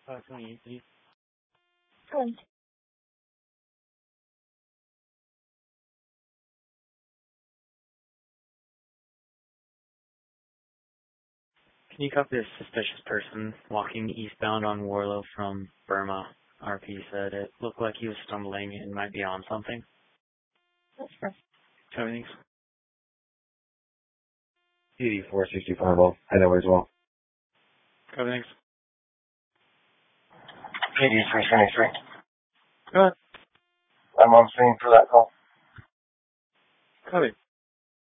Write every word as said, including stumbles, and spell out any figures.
Uh, twenty-eight, please. Going. Can you copy this suspicious person walking eastbound on Warlow from Burma? R P said it looked like he was stumbling and might be on something. That's first. Copy, thanks. P D four sixty-five, well, head over as well. Copy, thanks. P D three seventy-three. Go ahead. I'm on scene for that call. Copy.